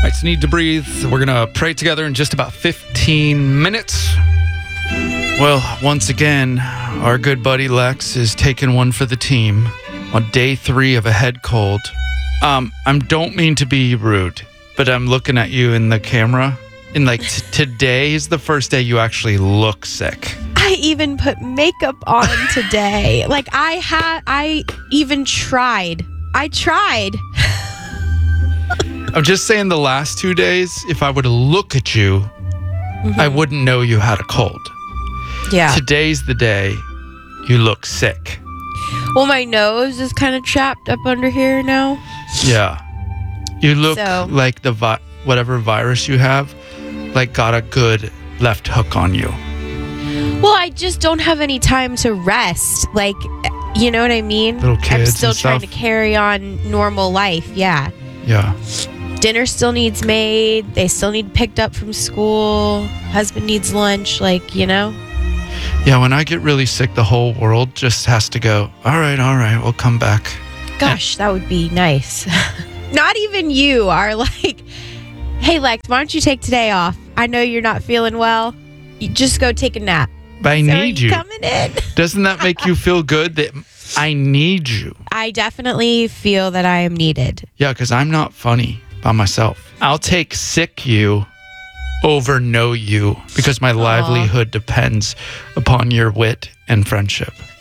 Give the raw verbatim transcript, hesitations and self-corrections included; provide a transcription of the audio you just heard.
Lights need to breathe. We're going to pray together in just about fifteen minutes. Well, once again, our good buddy Lex is taking one for the team on day three of a head cold. Um, I don't mean to be rude, but I'm looking at you in the camera. And like t- today is the first day you actually look sick. I even put makeup on today. Like I had, I even tried. I tried. I'm just saying the last two days, if I were to look at you, mm-hmm. I wouldn't know you had a cold. Yeah. Today's the day you look sick. Well, my nose is kind of trapped up under here now. Yeah. You look So- like the vi- whatever virus you have, like got a good left hook on you. Well, I just don't have any time to rest. Like, you know what I mean? Little kids I'm still and trying stuff. to carry on normal life. Yeah. Yeah. Dinner still needs made. They still need picked up from school. Husband needs lunch. Like, you know? Yeah, when I get really sick, the whole world just has to go, all right, all right, we'll come back. Gosh, that would be nice. Not even you are like, hey, Lex, why don't you take today off? I know you're not feeling well. You just go take a nap. But I So need are you you. coming in? Doesn't that make you feel good that I need you? I definitely feel that I am needed. Yeah, because I'm not funny by myself. I'll take sick you over know you because my livelihood depends upon your wit and friendship.